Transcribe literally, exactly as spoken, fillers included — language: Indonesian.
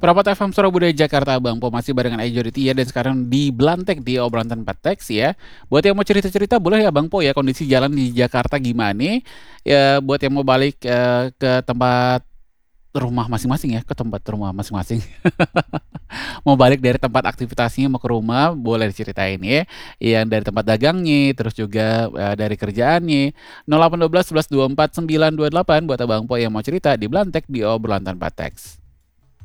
Perapat F M Suara Budaya Jakarta, Bang Po masih barengan Aja Aditya dan sekarang di Blantek di obrolan tanpa teks ya. Buat yang mau cerita-cerita boleh ya Bang Po ya kondisi jalan di Jakarta gimana? Ya buat yang mau balik eh, ke tempat rumah masing-masing ya, ke tempat rumah masing-masing. Mau balik dari tempat aktivitasnya mau ke rumah, boleh diceritain ya. Yang dari tempat dagangnya, terus juga eh, dari kerjaannya. nol delapan satu dua sebelas dua puluh empat sembilan dua puluh delapan buat Abang Po yang mau cerita di Blantek di obrolan tanpa teks.